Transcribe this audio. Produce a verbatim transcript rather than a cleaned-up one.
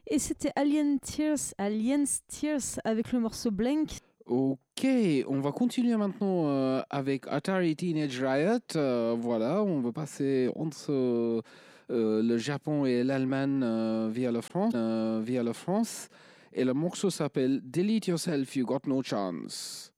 Et c'était Alien Tears, Aliens Tears avec le morceau Blank. Ok, on va continuer maintenant euh, avec Atari Teenage Riot. Euh, voilà, on va passer entre euh, euh, le Japon et l'Allemagne euh, via la France, euh, via la France. Et le morceau s'appelle Delete Yourself, You Got No Chance.